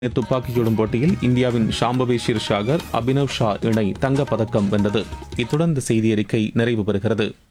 துப்பாக்கிச் சுடும் போட்டியில் இந்தியாவின் ஷாம்பவி ஷிர்ஷாகர் அபினவ் ஷா இணை தங்கப்பதக்கம் வென்றது. இத்துடன் இந்த செய்தி அறிக்கை நிறைவு பெறுகிறது.